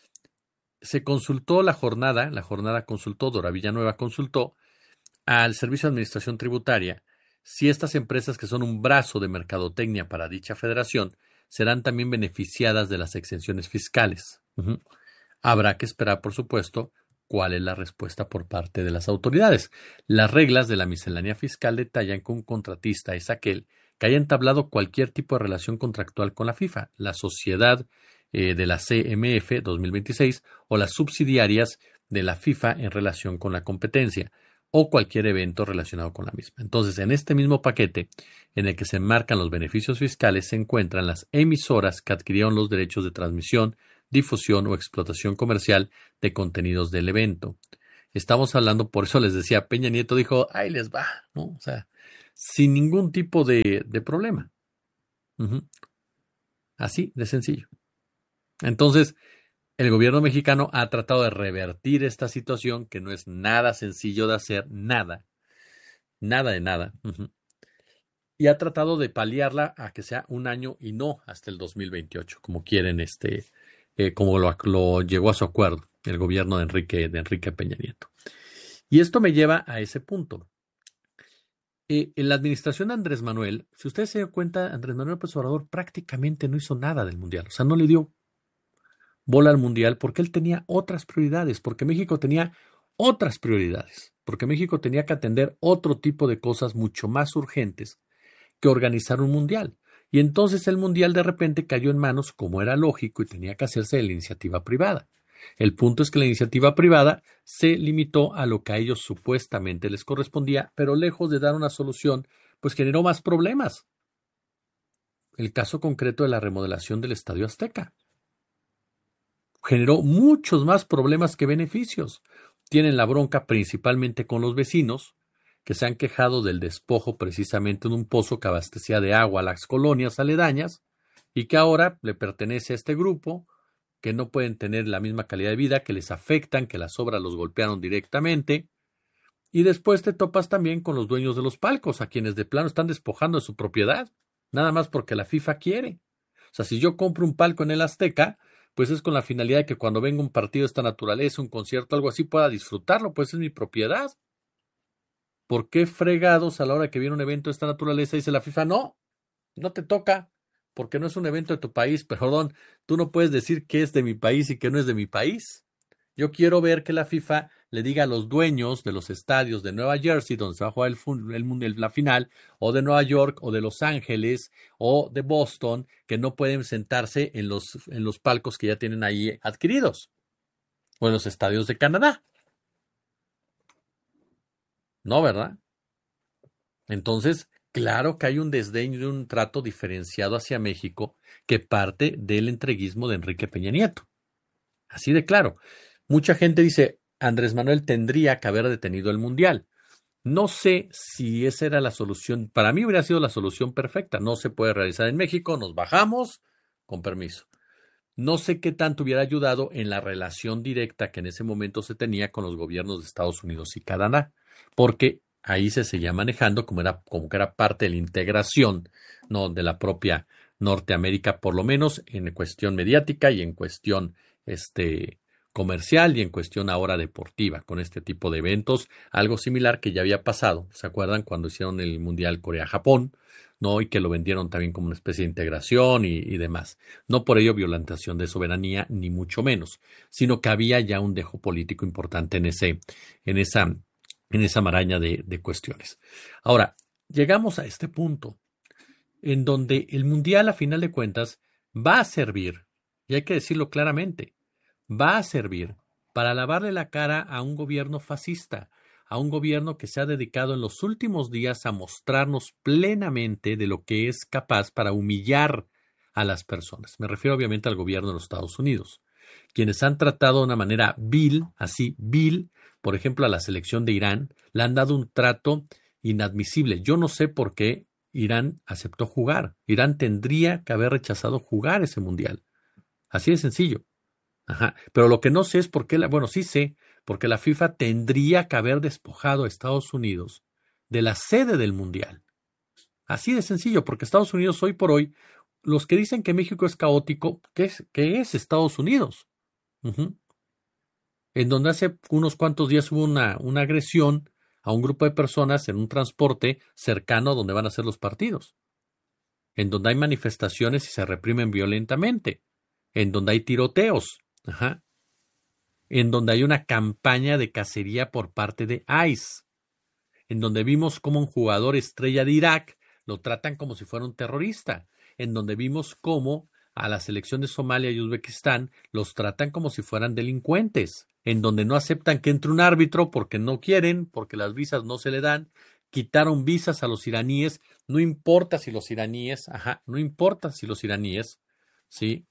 se consultó la jornada consultó, Dora Villanueva consultó al Servicio de Administración Tributaria si estas empresas que son un brazo de mercadotecnia para dicha federación serán también beneficiadas de las exenciones fiscales. Habrá que esperar, por supuesto, cuál es la respuesta por parte de las autoridades. Las reglas de la miscelánea fiscal detallan que un contratista es aquel que haya entablado cualquier tipo de relación contractual con la FIFA, la sociedad de la CMF 2026 o las subsidiarias de la FIFA en relación con la competencia o cualquier evento relacionado con la misma. Entonces, en este mismo paquete, en el que se enmarcan los beneficios fiscales, se encuentran las emisoras que adquirieron los derechos de transmisión, difusión o explotación comercial de contenidos del evento. Estamos hablando, por eso les decía, Peña Nieto dijo, ahí les va, ¿no? O sea, sin ningún tipo de problema. Así de sencillo. Entonces, el gobierno mexicano ha tratado de revertir esta situación que no es nada sencillo de hacer, nada de nada. Y ha tratado de paliarla a que sea un año y no hasta el 2028, como quieren como lo llegó a su acuerdo el gobierno de Enrique Peña Nieto. Y esto me lleva a ese punto. En la administración de Andrés Manuel, si ustedes se dan cuenta, Andrés Manuel López Obrador prácticamente no hizo nada del Mundial. O sea, no le dio bola al Mundial porque él tenía otras prioridades, porque México tenía otras prioridades, porque México tenía que atender otro tipo de cosas mucho más urgentes que organizar un Mundial. Y entonces el Mundial de repente cayó en manos, como era lógico, y tenía que hacerse de la iniciativa privada. El punto es que la iniciativa privada se limitó a lo que a ellos supuestamente les correspondía, pero lejos de dar una solución, pues generó más problemas. El caso concreto de la remodelación del Estadio Azteca generó muchos más problemas que beneficios. Tienen la bronca principalmente con los vecinos, que se han quejado del despojo precisamente de un pozo que abastecía de agua a las colonias aledañas y que ahora le pertenece a este grupo, que no pueden tener la misma calidad de vida, que les afectan, que las obras los golpearon directamente. Y después te topas también con los dueños de los palcos, a quienes de plano están despojando de su propiedad, nada más porque la FIFA quiere. O sea, si yo compro un palco en el Azteca, pues es con la finalidad de que cuando venga un partido de esta naturaleza, un concierto, algo así, pueda disfrutarlo, pues es mi propiedad. ¿Por qué fregados a la hora que viene un evento de esta naturaleza dice la FIFA, no, no te toca, porque no es un evento de tu país? Perdón, tú no puedes decir qué es de mi país y qué no es de mi país. Yo quiero ver que la FIFA le diga a los dueños de los estadios de Nueva Jersey, donde se va a jugar la final, o de Nueva York, o de Los Ángeles, o de Boston, que no pueden sentarse en los palcos que ya tienen ahí adquiridos, o en los estadios de Canadá. No, ¿verdad? Entonces, claro que hay un desdén y un trato diferenciado hacia México que parte del entreguismo de Enrique Peña Nieto. Así de claro. Mucha gente dice, Andrés Manuel tendría que haber detenido el Mundial. No sé si esa era la solución. Para mí hubiera sido la solución perfecta. No se puede realizar en México, nos bajamos, con permiso. No sé qué tanto hubiera ayudado en la relación directa que en ese momento se tenía con los gobiernos de Estados Unidos y Canadá, porque ahí se seguía manejando como que era parte de la integración, ¿no?, de la propia Norteamérica, por lo menos en cuestión mediática y en cuestión comercial y en cuestión ahora deportiva con este tipo de eventos, algo similar que ya había pasado, ¿se acuerdan cuando hicieron el Mundial Corea-Japón? ¿No? Y que lo vendieron también como una especie de integración y demás. No por ello violentación de soberanía, ni mucho menos, sino que había ya un dejo político importante en esa, en esa maraña de cuestiones. Ahora, llegamos a este punto en donde el Mundial, a final de cuentas, va a servir, y hay que decirlo claramente, va a servir para lavarle la cara a un gobierno fascista, a un gobierno que se ha dedicado en los últimos días a mostrarnos plenamente de lo que es capaz para humillar a las personas. Me refiero obviamente al gobierno de los Estados Unidos, quienes han tratado de una manera vil, así vil, por ejemplo, a la selección de Irán, le han dado un trato inadmisible. Yo no sé por qué Irán aceptó jugar. Irán tendría que haber rechazado jugar ese mundial. Así de sencillo. Ajá. Pero lo que no sé es por qué, bueno, sí sé, porque la FIFA tendría que haber despojado a Estados Unidos de la sede del mundial. Así de sencillo, porque Estados Unidos hoy por hoy, los que dicen que México es caótico, ¿qué es Estados Unidos? Ujú. En donde hace unos cuantos días hubo una agresión a un grupo de personas en un transporte cercano a donde van a ser los partidos, en donde hay manifestaciones y se reprimen violentamente, en donde hay tiroteos, ajá, en donde hay una campaña de cacería por parte de ICE, en donde vimos cómo un jugador estrella de Irak lo tratan como si fuera un terrorista, en donde vimos cómo a la selección de Somalia y Uzbekistán los tratan como si fueran delincuentes, en donde no aceptan que entre un árbitro porque no quieren, porque las visas no se le dan, quitaron visas a los iraníes, no importa si los iraníes, no importa si los iraníes, ¿sí?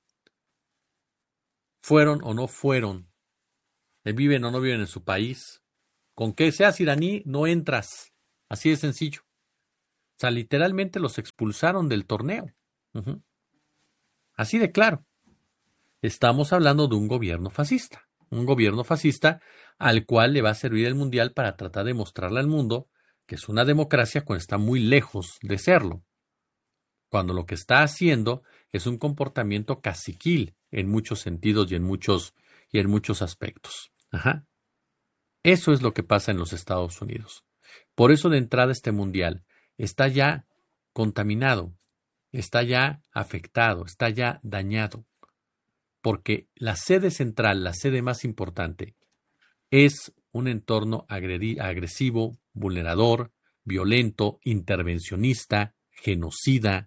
Fueron o no fueron, viven o no viven en su país, con que seas iraní no entras, así de sencillo. O sea, literalmente los expulsaron del torneo. Ujú. Así de claro. Estamos hablando de un gobierno fascista al cual le va a servir el Mundial para tratar de mostrarle al mundo que es una democracia cuando está muy lejos de serlo, cuando lo que está haciendo es un comportamiento caciquil en muchos sentidos y en muchos aspectos. Ajá. Eso es lo que pasa en los Estados Unidos. Por eso de entrada este Mundial está ya contaminado, está ya afectado, está ya dañado, porque la sede central, la sede más importante, es un entorno agresivo, vulnerador, violento, intervencionista, genocida.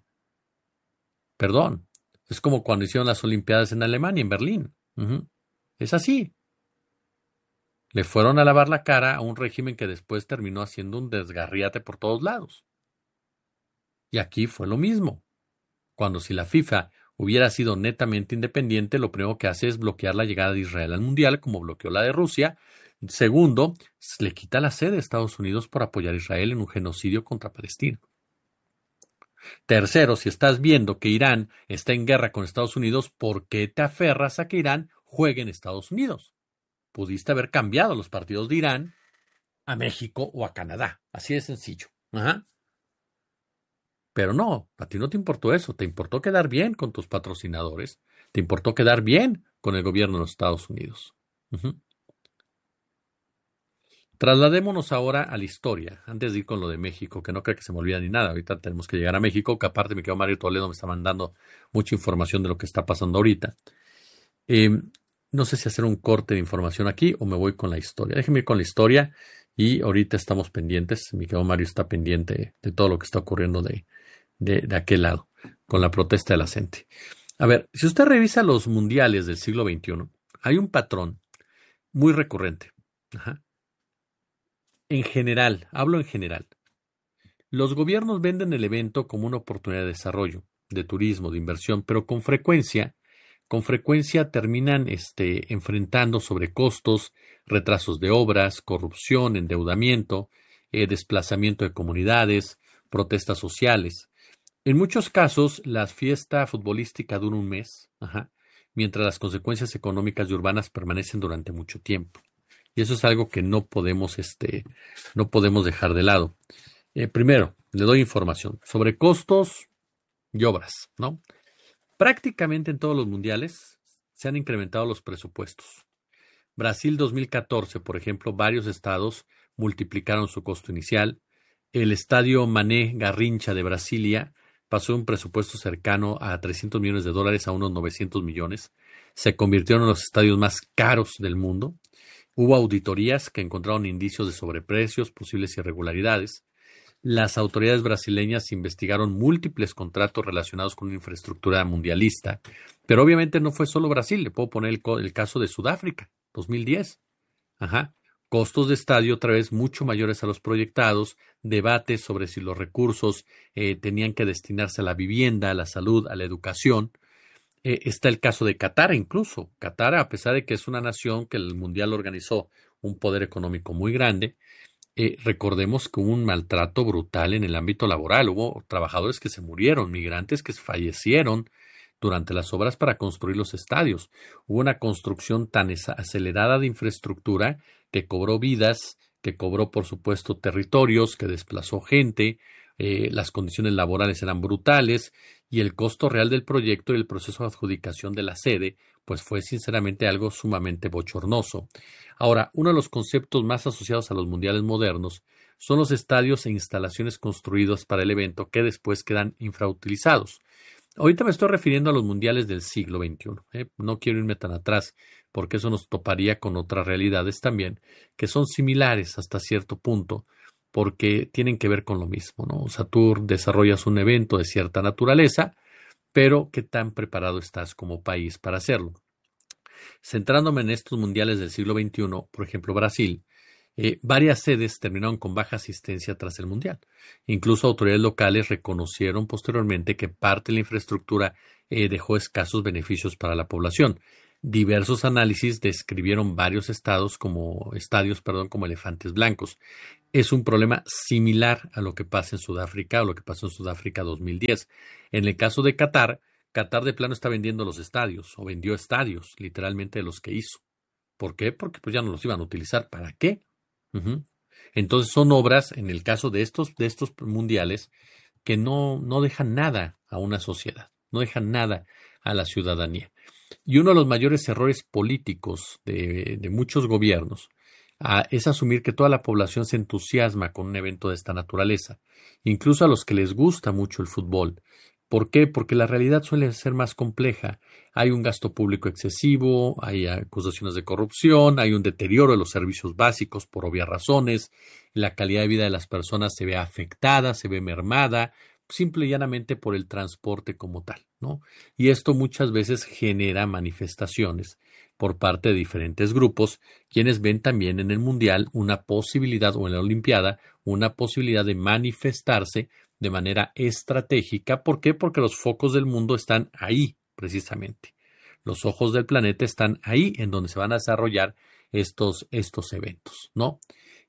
Perdón, es como cuando hicieron las Olimpiadas en Alemania, en Berlín. Ujú. Es así. Le fueron a lavar la cara a un régimen que después terminó haciendo un desgarriate por todos lados. Y aquí fue lo mismo. Cuando si la FIFA hubiera sido netamente independiente, lo primero que hace es bloquear la llegada de Israel al Mundial, como bloqueó la de Rusia. Segundo, le quita la sede a Estados Unidos por apoyar a Israel en un genocidio contra Palestina. Tercero, si estás viendo que Irán está en guerra con Estados Unidos, ¿por qué te aferras a que Irán juegue en Estados Unidos? Pudiste haber cambiado los partidos de Irán a México o a Canadá. Así de sencillo. Ajá. Pero no, a ti no te importó eso, te importó quedar bien con tus patrocinadores, te importó quedar bien con el gobierno de los Estados Unidos. Ujú. Trasladémonos ahora a la historia, antes de ir con lo de México, que no creo que se me olvide ni nada. Ahorita tenemos que llegar a México, que aparte mi querido Mario Toledo me está mandando mucha información de lo que está pasando ahorita. Eh, no sé si hacer un corte de información aquí o me voy con la historia. Déjenme ir con la historia y ahorita estamos pendientes. Mi querido Mario está pendiente de todo lo que está ocurriendo de aquel lado, con la protesta de la gente. A ver, si usted revisa los mundiales del siglo XXI, hay un patrón muy recurrente. Ajá. En general, hablo en general. Los gobiernos venden el evento como una oportunidad de desarrollo, de turismo, de inversión, pero con frecuencia terminan enfrentando sobrecostos, retrasos de obras, corrupción, endeudamiento, desplazamiento de comunidades, protestas sociales. En muchos casos, la fiesta futbolística dura un mes, mientras las consecuencias económicas y urbanas permanecen durante mucho tiempo. Y eso es algo que no podemos dejar de lado. Primero, le doy información sobre costos y obras, ¿no? Prácticamente en todos los mundiales se han incrementado los presupuestos. Brasil 2014, por ejemplo, varios estados multiplicaron su costo inicial. El estadio Mané Garrincha de Brasilia pasó de un presupuesto cercano a 300 millones de dólares a unos 900 millones. Se convirtió en uno de los estadios más caros del mundo. Hubo auditorías que encontraron indicios de sobreprecios, posibles irregularidades. Las autoridades brasileñas investigaron múltiples contratos relacionados con una infraestructura mundialista, pero obviamente no fue solo Brasil. Le puedo poner el caso de Sudáfrica, 2010. Ajá. Costos de estadio otra vez mucho mayores a los proyectados, debates sobre si los recursos tenían que destinarse a la vivienda, a la salud, a la educación. Está el caso de Qatar incluso. Qatar, a pesar de que es una nación que el Mundial organizó un poder económico muy grande, recordemos que hubo un maltrato brutal en el ámbito laboral. Hubo trabajadores que se murieron, migrantes que fallecieron durante las obras para construir los estadios. Hubo una construcción tan acelerada de infraestructura que cobró vidas, que cobró, por supuesto, territorios, que desplazó gente. Las condiciones laborales eran brutales y el costo real del proyecto y el proceso de adjudicación de la sede, pues fue sinceramente algo sumamente bochornoso. Ahora, uno de los conceptos más asociados a los mundiales modernos son los estadios e instalaciones construidos para el evento que después quedan infrautilizados. Ahorita me estoy refiriendo a los mundiales del siglo XXI. No quiero irme tan atrás porque eso nos toparía con otras realidades también que son similares hasta cierto punto porque tienen que ver con lo mismo, ¿no? O sea, tú desarrollas un evento de cierta naturaleza, pero ¿qué tan preparado estás como país para hacerlo? Centrándome en estos mundiales del siglo XXI, por ejemplo, Brasil, varias sedes terminaron con baja asistencia tras el mundial. Incluso autoridades locales reconocieron posteriormente que parte de la infraestructura dejó escasos beneficios para la población. Diversos análisis describieron varios estadios como elefantes blancos. Es un problema similar a lo que pasa en Sudáfrica o lo que pasó en Sudáfrica 2010. En el caso de Qatar, Qatar de plano está vendiendo los estadios o vendió estadios, literalmente de los que hizo. ¿Por qué? Porque pues ya no los iban a utilizar. ¿Para qué? Ujú. Entonces son obras, en el caso de estos mundiales, que no dejan nada a una sociedad, no dejan nada a la ciudadanía. Y uno de los mayores errores políticos de muchos gobiernos es asumir que toda la población se entusiasma con un evento de esta naturaleza, incluso a los que les gusta mucho el fútbol. ¿Por qué? Porque la realidad suele ser más compleja. Hay un gasto público excesivo, hay acusaciones de corrupción, hay un deterioro de los servicios básicos por obvias razones, la calidad de vida de las personas se ve afectada, se ve mermada, simple y llanamente por el transporte como tal, ¿no? Y esto muchas veces genera manifestaciones por parte de diferentes grupos, quienes ven también en el Mundial una posibilidad, o en la Olimpiada, una posibilidad de manifestarse de manera estratégica. ¿Por qué? Porque los focos del mundo están ahí, precisamente. Los ojos del planeta están ahí, en donde se van a desarrollar estos eventos, ¿no?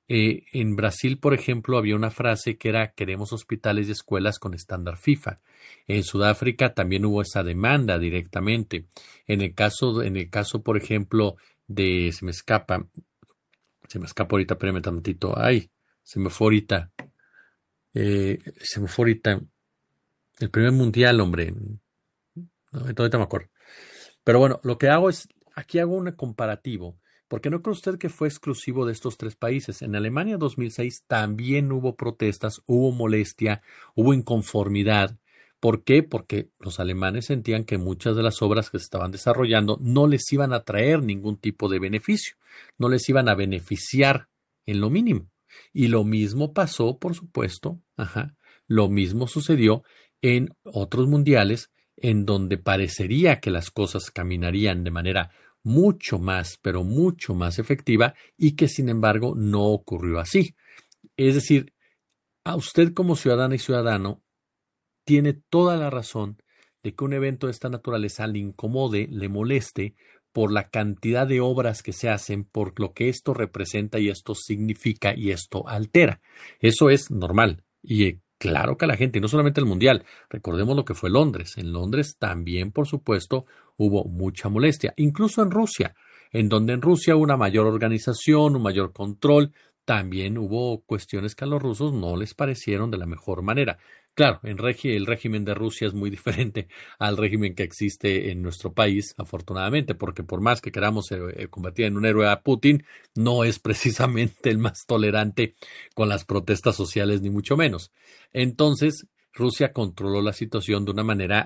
En Brasil, por ejemplo, había una frase que era queremos hospitales y escuelas con estándar FIFA. En Sudáfrica también hubo esa demanda directamente. En el caso, por ejemplo, se me escapa ahorita, espérame tantito. Ay, se me fue ahorita. Se me fue ahorita. El primer mundial, hombre. No, ahorita me acuerdo. Pero bueno, lo que hago es, aquí hago un comparativo, porque no cree usted que fue exclusivo de estos tres países. En Alemania 2006 también hubo protestas, hubo molestia, hubo inconformidad. ¿Por qué? Porque los alemanes sentían que muchas de las obras que se estaban desarrollando no les iban a traer ningún tipo de beneficio, no les iban a beneficiar en lo mínimo. Y lo mismo pasó, por supuesto, lo mismo sucedió en otros mundiales en donde parecería que las cosas caminarían de manera mucho más, pero mucho más efectiva y que sin embargo no ocurrió así. Es decir, a usted como ciudadana y ciudadano tiene toda la razón de que un evento de esta naturaleza le incomode, le moleste por la cantidad de obras que se hacen, por lo que esto representa y esto significa y esto altera. Eso es normal y claro que a la gente, y no solamente el Mundial, recordemos lo que fue Londres. En Londres también, por supuesto, hubo mucha molestia, incluso en Rusia, en donde en Rusia hubo una mayor organización, un mayor control, también hubo cuestiones que a los rusos no les parecieron de la mejor manera. Claro, el régimen de Rusia es muy diferente al régimen que existe en nuestro país, afortunadamente, porque por más que queramos convertir en un héroe a Putin, no es precisamente el más tolerante con las protestas sociales, ni mucho menos. Entonces, Rusia controló la situación de una manera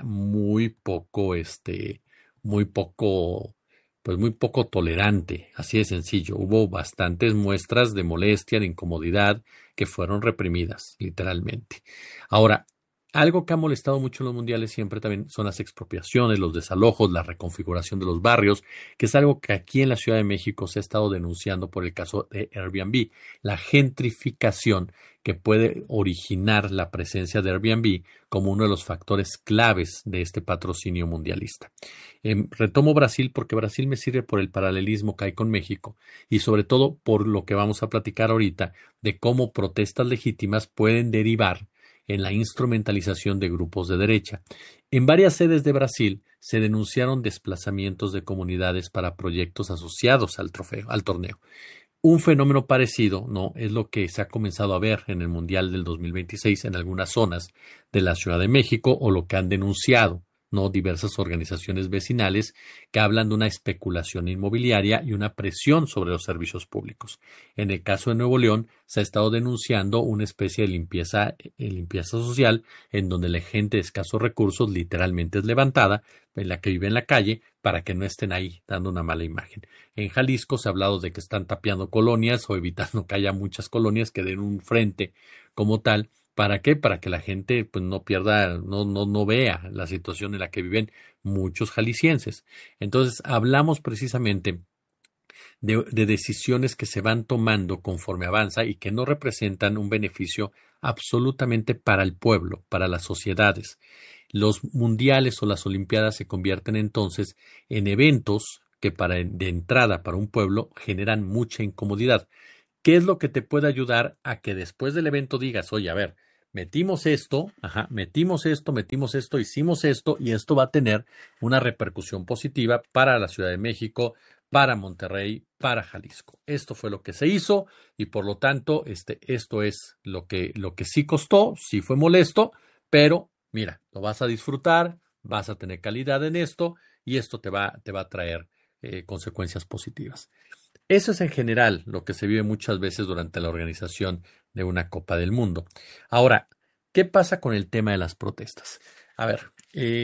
muy poco, pues muy poco tolerante, así de sencillo. Hubo bastantes muestras de molestia, de incomodidad, que fueron reprimidas, literalmente. Ahora, algo que ha molestado mucho en los mundiales siempre también son las expropiaciones, los desalojos, la reconfiguración de los barrios, que es algo que aquí en la Ciudad de México se ha estado denunciando por el caso de Airbnb, la gentrificación que puede originar la presencia de Airbnb como uno de los factores claves de este patrocinio mundialista. Retomo Brasil porque Brasil me sirve por el paralelismo que hay con México y sobre todo por lo que vamos a platicar ahorita de cómo protestas legítimas pueden derivar en la instrumentalización de grupos de derecha. En varias sedes de Brasil se denunciaron desplazamientos de comunidades para proyectos asociados al torneo. Un fenómeno parecido, ¿no? Es lo que se ha comenzado a ver en el Mundial del 2026 en algunas zonas de la Ciudad de México o lo que han denunciado, ¿no? Diversas organizaciones vecinales que hablan de una especulación inmobiliaria y una presión sobre los servicios públicos. En el caso de Nuevo León, se ha estado denunciando una especie de limpieza social en donde la gente de escasos recursos literalmente es levantada, en la que vive en la calle, para que no estén ahí dando una mala imagen. En Jalisco se ha hablado de que están tapiando colonias o evitando que haya muchas colonias que den un frente como tal. ¿Para qué? Para que la gente pues no pierda, no vea la situación en la que viven muchos jaliscienses. Entonces, hablamos precisamente de decisiones que se van tomando conforme avanza y que no representan un beneficio absolutamente para el pueblo, para las sociedades. Los mundiales o las olimpiadas se convierten entonces en eventos que de entrada para un pueblo generan mucha incomodidad. ¿Qué es lo que te puede ayudar a que después del evento digas, oye, a ver, metimos esto, hicimos esto y esto va a tener una repercusión positiva para la Ciudad de México, para Monterrey, para Jalisco? Esto fue lo que se hizo y por lo tanto, esto es lo que sí costó, sí fue molesto, pero mira, lo vas a disfrutar, vas a tener calidad en esto y esto te va a traer consecuencias positivas. Eso es en general lo que se vive muchas veces durante la organización de una Copa del Mundo. Ahora, ¿qué pasa con el tema de las protestas? A ver,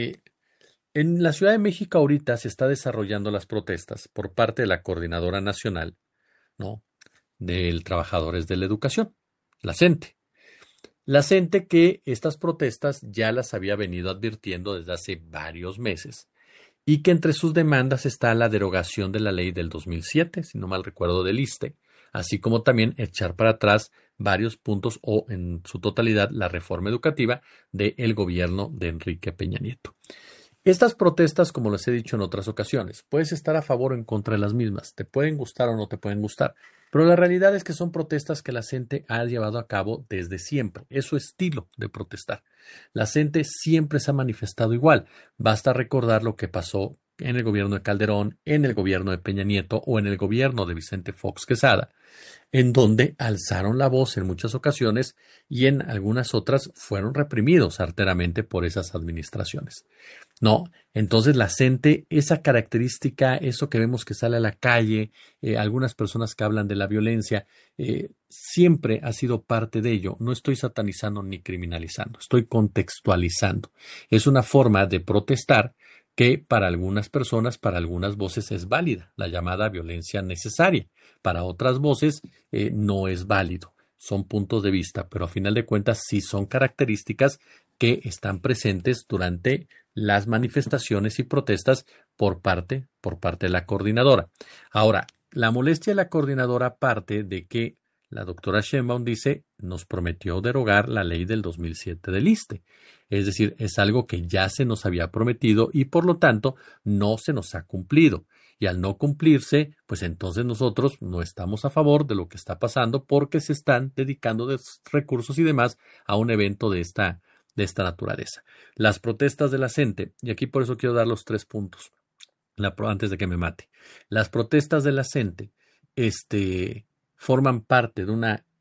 en la Ciudad de México ahorita se está desarrollando las protestas por parte de la Coordinadora Nacional, ¿no? Del Trabajadores de la Educación, la CENTE. La CENTE que estas protestas ya las había venido advirtiendo desde hace varios meses y que entre sus demandas está la derogación de la ley del 2007, si no mal recuerdo, del ISSSTE, así como también echar para atrás varios puntos o en su totalidad la reforma educativa del gobierno de Enrique Peña Nieto. Estas protestas, como les he dicho en otras ocasiones, puedes estar a favor o en contra de las mismas, te pueden gustar o no te pueden gustar, pero la realidad es que son protestas que la gente ha llevado a cabo desde siempre, es su estilo de protestar. La gente siempre se ha manifestado igual, basta recordar lo que pasó en el gobierno de Calderón, en el gobierno de Peña Nieto o en el gobierno de Vicente Fox Quesada, en donde alzaron la voz en muchas ocasiones y en algunas otras fueron reprimidos arteramente por esas administraciones. No, entonces la gente, esa característica, eso que vemos que sale a la calle, algunas personas que hablan de la violencia, siempre ha sido parte de ello. No estoy satanizando ni criminalizando, estoy contextualizando. Es una forma de protestar que para algunas personas, para algunas voces es válida, la llamada violencia necesaria. Para otras voces no es válido. Son puntos de vista, pero a final de cuentas sí son características que están presentes durante las manifestaciones y protestas por parte de la coordinadora. Ahora, la molestia de la coordinadora parte de que la doctora Sheinbaum dice, nos prometió derogar la ley del 2007 del ISSSTE. Es decir, es algo que ya se nos había prometido y por lo tanto no se nos ha cumplido. Y al no cumplirse, pues entonces nosotros no estamos a favor de lo que está pasando porque se están dedicando recursos y demás a un evento de esta naturaleza. Las protestas de la gente, y aquí por eso quiero dar los 3 puntos, antes de que me mate. Las protestas de la gente, forman parte de una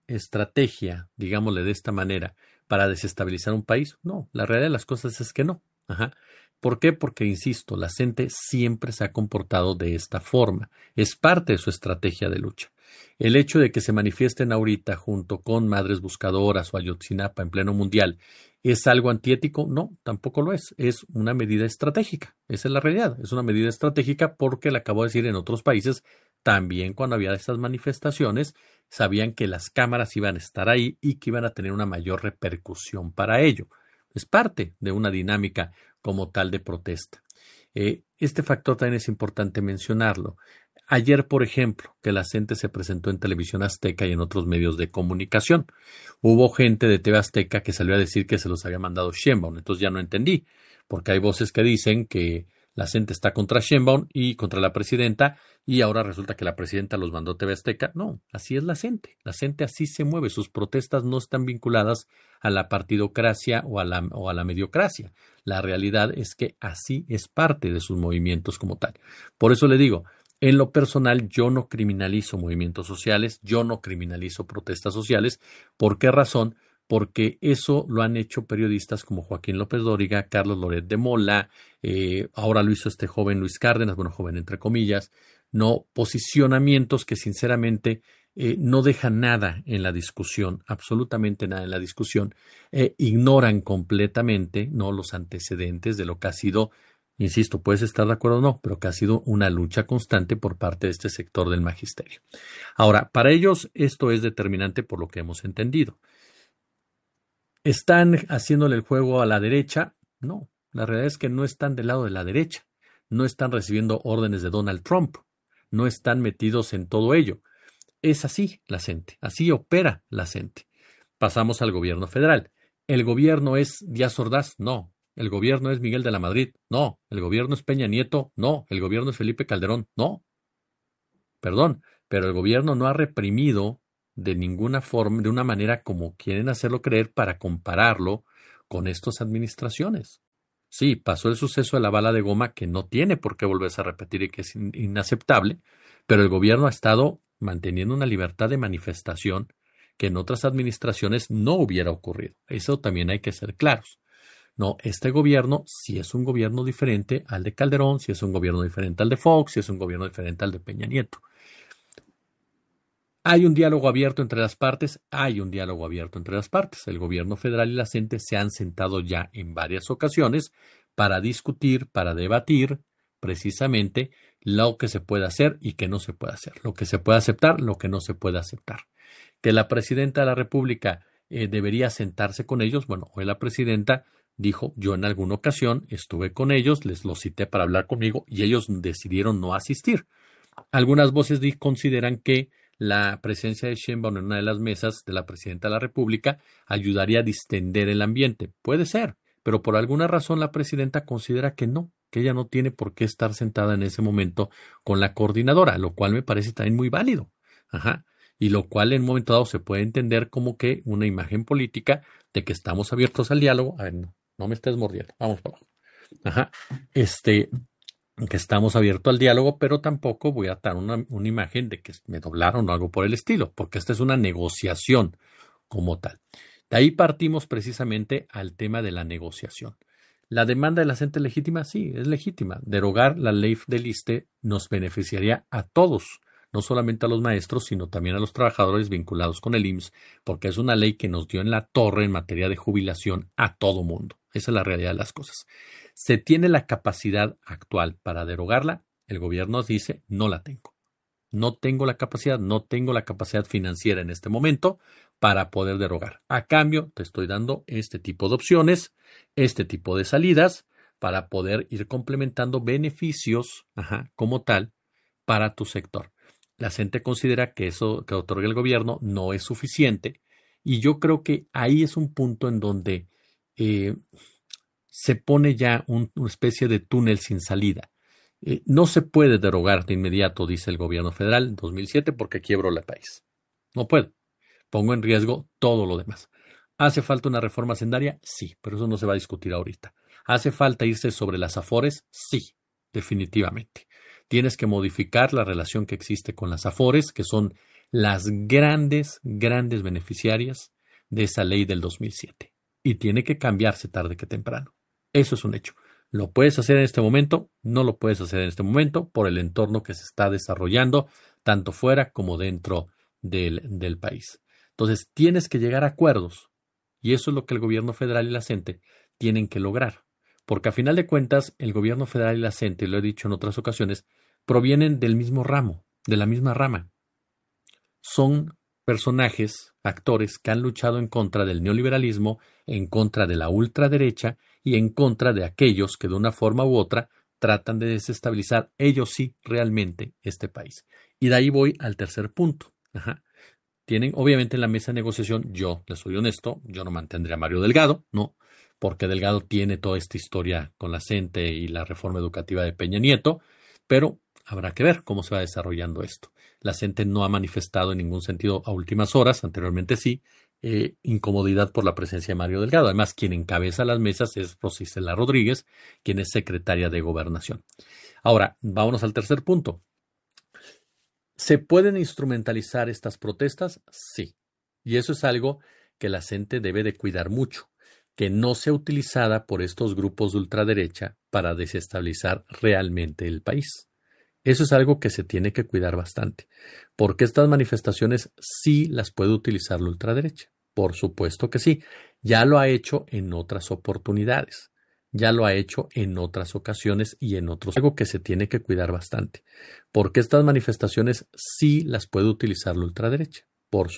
estrategia, digámosle de esta manera, para desestabilizar un país? No, la realidad de las cosas es que no. Ajá. ¿Por qué? Porque, insisto, la gente siempre se ha comportado de esta forma. Es parte de su estrategia de lucha. El hecho de que se manifiesten ahorita junto con Madres Buscadoras o Ayotzinapa en pleno mundial, ¿es algo antiético? No, tampoco lo es. Es una medida estratégica. Esa es la realidad. Es una medida estratégica porque, le acabo de decir, en otros países, también cuando había estas manifestaciones, sabían que las cámaras iban a estar ahí y que iban a tener una mayor repercusión para ello. Es parte de una dinámica como tal de protesta. Este factor también es importante mencionarlo. Ayer, por ejemplo, que la gente se presentó en Televisión Azteca y en otros medios de comunicación. Hubo gente de TV Azteca que salió a decir que se los había mandado Sheinbaum. Entonces ya no entendí, porque hay voces que dicen que la gente está contra Sheinbaum y contra la presidenta, y ahora resulta que la presidenta los mandó a TV Azteca. No, así es la gente. La gente así se mueve. Sus protestas no están vinculadas a la partidocracia o a la mediocracia. La realidad es que así es parte de sus movimientos como tal. Por eso le digo, en lo personal, yo no criminalizo movimientos sociales, yo no criminalizo protestas sociales. ¿Por qué razón? Porque eso lo han hecho periodistas como Joaquín López Dóriga, Carlos Loret de Mola, ahora lo hizo este joven Luis Cárdenas, bueno, joven entre comillas, no posicionamientos que sinceramente no dejan nada en la discusión, absolutamente nada en la discusión, ignoran completamente no los antecedentes de lo que ha sido. Insisto, puedes estar de acuerdo o no, pero que ha sido una lucha constante por parte de este sector del magisterio. Ahora, para ellos esto es determinante por lo que hemos entendido. ¿Están haciéndole el juego a la derecha? No, la realidad es que no están del lado de la derecha, no están recibiendo órdenes de Donald Trump, no están metidos en todo ello. Es así la gente, así opera la gente. Pasamos al gobierno federal. ¿El gobierno es Díaz Ordaz? No. ¿El gobierno es Miguel de la Madrid? No. ¿El gobierno es Peña Nieto? No. ¿El gobierno es Felipe Calderón? No. Perdón, pero el gobierno no ha reprimido de ninguna forma, de una manera como quieren hacerlo creer para compararlo con estas administraciones. Sí, pasó el suceso de la bala de goma que no tiene por qué volverse a repetir y que es inaceptable, pero el gobierno ha estado manteniendo una libertad de manifestación que en otras administraciones no hubiera ocurrido. Eso también hay que ser claros. No, este gobierno sí es un gobierno diferente al de Calderón, sí es un gobierno diferente al de Fox, sí es un gobierno diferente al de Peña Nieto. ¿Hay un diálogo abierto entre las partes? Hay un diálogo abierto entre las partes. El gobierno federal y la CENTE se han sentado ya en varias ocasiones para discutir, para debatir precisamente lo que se puede hacer y que no se puede hacer, lo que se puede aceptar, lo que no se puede aceptar. Que la presidenta de la República debería sentarse con ellos. Bueno, hoy la presidenta dijo, yo en alguna ocasión estuve con ellos, les los cité para hablar conmigo y ellos decidieron no asistir. Algunas voces consideran que la presencia de Sheinbaum en una de las mesas de la presidenta de la República ayudaría a distender el ambiente. Puede ser, pero por alguna razón la presidenta considera que no, que ella no tiene por qué estar sentada en ese momento con la coordinadora, lo cual me parece también muy válido. Ajá. Y lo cual en un momento dado se puede entender como que una imagen política de que estamos abiertos al diálogo. A ver, no, no me estés mordiendo. Vamos para abajo. Ajá. Que estamos abiertos al diálogo, pero tampoco voy a dar una imagen de que me doblaron o algo por el estilo, porque esta es una negociación como tal. De ahí partimos precisamente al tema de la negociación. ¿La demanda de la gente legítima? Sí, es legítima. Derogar la ley del ISSSTE nos beneficiaría a todos, no solamente a los maestros, sino también a los trabajadores vinculados con el IMSS, porque es una ley que nos dio en la torre en materia de jubilación a todo mundo. Esa es la realidad de las cosas. ¿Se tiene la capacidad actual para derogarla? El gobierno dice, no la tengo. No tengo la capacidad, no tengo la capacidad financiera en este momento para poder derogar. A cambio, te estoy dando este tipo de opciones, este tipo de salidas para poder ir complementando beneficios, como tal para tu sector. La gente considera que eso que otorga el gobierno no es suficiente y yo creo que ahí es un punto en donde se pone ya una especie de túnel sin salida. No se puede derogar de inmediato, dice el gobierno federal en 2007, porque quiebro el país. No puedo. Pongo en riesgo todo lo demás. ¿Hace falta una reforma hacendaria? Sí, pero eso no se va a discutir ahorita. ¿Hace falta irse sobre las afores? Sí, definitivamente. Tienes que modificar la relación que existe con las afores, que son las grandes, grandes beneficiarias de esa ley del 2007. Y tiene que cambiarse tarde que temprano. Eso es un hecho. Lo puedes hacer en este momento, no lo puedes hacer en este momento por el entorno que se está desarrollando, tanto fuera como dentro del país. Entonces, tienes que llegar a acuerdos. Y eso es lo que el gobierno federal y la CENTE tienen que lograr. Porque a final de cuentas, el gobierno federal y la CENTE, y lo he dicho en otras ocasiones, provienen del mismo ramo, de la misma rama. Son personajes, actores que han luchado en contra del neoliberalismo, en contra de la ultraderecha y en contra de aquellos que de una forma u otra tratan de desestabilizar ellos sí realmente este país. Y de ahí voy al tercer punto. Ajá. Tienen, obviamente, en la mesa de negociación, yo les soy honesto, yo no mantendría a Mario Delgado, ¿no? Porque Delgado tiene toda esta historia con la CENTE y la reforma educativa de Peña Nieto, pero habrá que ver cómo se va desarrollando esto. La CENTE no ha manifestado en ningún sentido a últimas horas, anteriormente sí, incomodidad por la presencia de Mario Delgado. Además, quien encabeza las mesas es Rosicela Rodríguez, quien es secretaria de Gobernación. Ahora, vámonos al tercer punto. ¿Se pueden instrumentalizar estas protestas? Sí. Y eso es algo que la gente debe de cuidar mucho, que no sea utilizada por estos grupos de ultraderecha para desestabilizar realmente el país. Eso es algo que se tiene que cuidar bastante, porque estas manifestaciones sí las puede utilizar la ultraderecha. Por supuesto que sí. Ya lo ha hecho en otras oportunidades. Ya lo ha hecho en otras ocasiones y en otros. Algo que se tiene que cuidar bastante, porque estas manifestaciones sí las puede utilizar la ultraderecha. Por